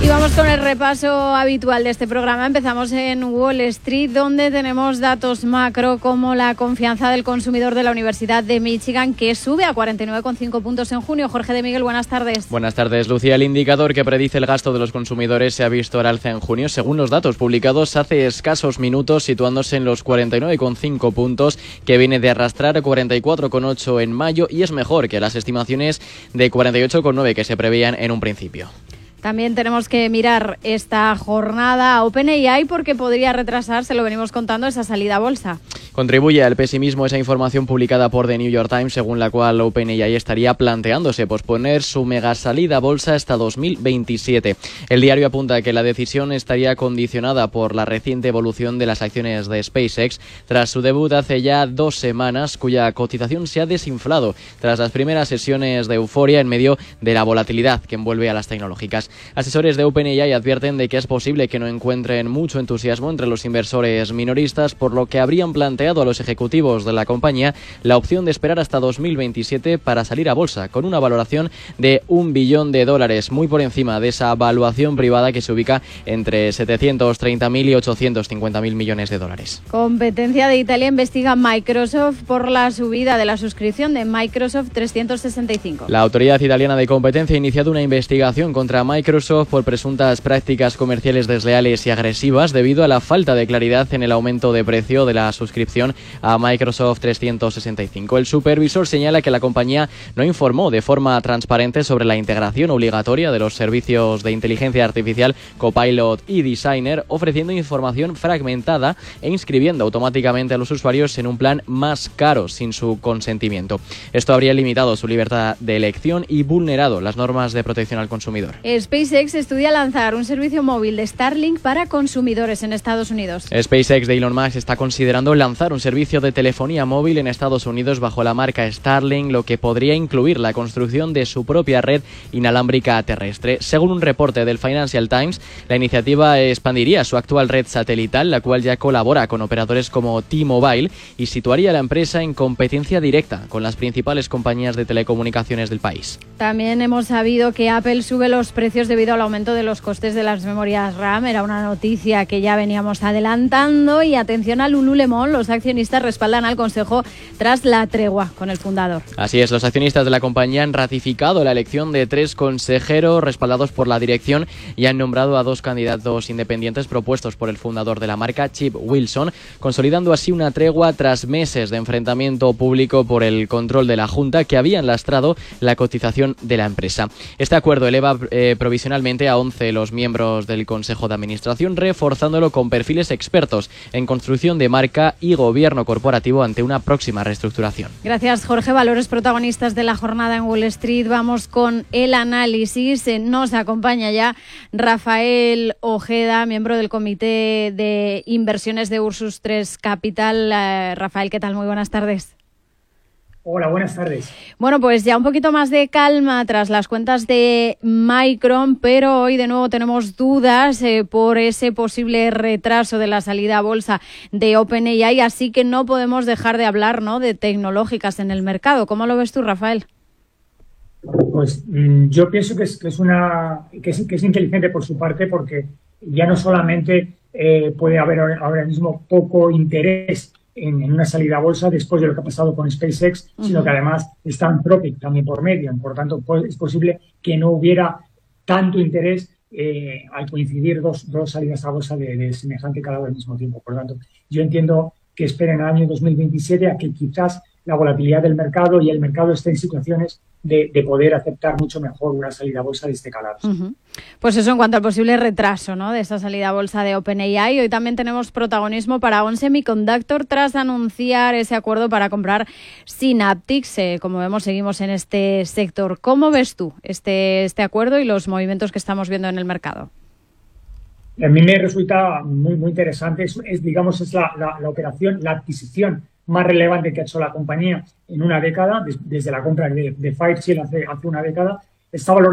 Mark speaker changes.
Speaker 1: Y vamos con el repaso habitual de este programa. Empezamos en Wall Street, donde tenemos datos macro como la confianza del consumidor de la Universidad de Michigan, que sube a 49,5 puntos en junio. Jorge de Miguel, buenas tardes.
Speaker 2: Buenas tardes, Lucía. El indicador que predice el gasto de los consumidores se ha visto al alza en junio, según los datos publicados hace escasos minutos, situándose en los 49,5 puntos, que viene de arrastrar 44,8 en mayo y es mejor que las estimaciones de 48,9 que se preveían en un principio.
Speaker 1: También tenemos que mirar esta jornada a OpenAI porque podría retrasarse, lo venimos contando, esa salida a bolsa.
Speaker 2: Contribuye al pesimismo esa información publicada por The New York Times, según la cual OpenAI estaría planteándose posponer su mega salida a bolsa hasta 2027. El diario apunta que la decisión estaría condicionada por la reciente evolución de las acciones de SpaceX tras su debut hace ya 2 semanas, cuya cotización se ha desinflado tras las primeras sesiones de euforia en medio de la volatilidad que envuelve a las tecnológicas. Asesores de OpenAI advierten de que es posible que no encuentren mucho entusiasmo entre los inversores minoristas, por lo que habrían planteado a los ejecutivos de la compañía la opción de esperar hasta 2027 para salir a bolsa, con una valoración de $1 billón, muy por encima de esa valuación privada que se ubica entre 730.000 y 850.000 millones de dólares.
Speaker 1: Competencia de Italia investiga a Microsoft por la subida de la suscripción de Microsoft 365.
Speaker 2: La autoridad italiana de competencia ha iniciado una investigación contra Microsoft por presuntas prácticas comerciales desleales y agresivas debido a la falta de claridad en el aumento de precio de la suscripción a Microsoft 365. El supervisor señala que la compañía no informó de forma transparente sobre la integración obligatoria de los servicios de inteligencia artificial Copilot y Designer, ofreciendo información fragmentada e inscribiendo automáticamente a los usuarios en un plan más caro sin su consentimiento. Esto habría limitado su libertad de elección y vulnerado las normas de protección al consumidor.
Speaker 1: SpaceX estudia lanzar un servicio móvil de Starlink para consumidores en Estados Unidos.
Speaker 2: SpaceX de Elon Musk está considerando lanzar un servicio de telefonía móvil en Estados Unidos bajo la marca Starlink, lo que podría incluir la construcción de su propia red inalámbrica terrestre. Según un reporte del Financial Times, la iniciativa expandiría su actual red satelital, la cual ya colabora con operadores como T-Mobile, y situaría a la empresa en competencia directa con las principales compañías de telecomunicaciones del país.
Speaker 1: También hemos sabido que Apple sube los precios debido al aumento de los costes de las memorias RAM. Era una noticia que ya veníamos adelantando. Y atención a Lululemon, los accionistas respaldan al consejo tras la tregua con el fundador.
Speaker 2: Así es, los accionistas de la compañía han ratificado la elección de 3 consejeros respaldados por la dirección y han nombrado a 2 candidatos independientes propuestos por el fundador de la marca, Chip Wilson, consolidando así una tregua tras meses de enfrentamiento público por el control de la Junta que habían lastrado la cotización de la empresa. Este acuerdo eleva provisionalmente a 11 los miembros del Consejo de Administración, reforzándolo con perfiles expertos en construcción de marca y gobierno corporativo ante una próxima reestructuración.
Speaker 1: Gracias, Jorge. Valores protagonistas de la jornada en Wall Street. Vamos con el análisis. Nos acompaña ya Rafael Ojeda, miembro del Comité de Inversiones de Ursus 3 Capital. Rafael, ¿qué tal? Muy buenas tardes.
Speaker 3: Hola, buenas tardes.
Speaker 1: Bueno, pues ya un poquito más de calma tras las cuentas de Micron, pero hoy de nuevo tenemos dudas por ese posible retraso de la salida a bolsa de OpenAI, así que no podemos dejar de hablar, ¿no?, de tecnológicas en el mercado. ¿Cómo lo ves tú, Rafael?
Speaker 3: Pues yo pienso que es inteligente por su parte, porque ya no solamente puede haber ahora mismo poco interés en una salida a bolsa después de lo que ha pasado con SpaceX, sino que además está Anthropic también por medio. Por tanto, es posible que no hubiera tanto interés al coincidir dos salidas a bolsa de semejante calado al mismo tiempo. Por lo tanto, yo entiendo que esperen al año 2027 a que quizás la volatilidad del mercado y el mercado esté en situaciones de poder aceptar mucho mejor una salida a bolsa de este calado.
Speaker 1: Pues eso en cuanto al posible retraso, ¿no?, de esa salida a bolsa de OpenAI. Hoy también tenemos protagonismo para ON Semiconductor tras anunciar ese acuerdo para comprar Synaptics. Como vemos, seguimos en este sector. ¿Cómo ves tú este acuerdo y los movimientos que estamos viendo en el mercado?
Speaker 3: A mí me resulta muy interesante. Es la operación, la adquisición más relevante que ha hecho la compañía en una década, desde la compra de Fairchild hace una década. Está valorado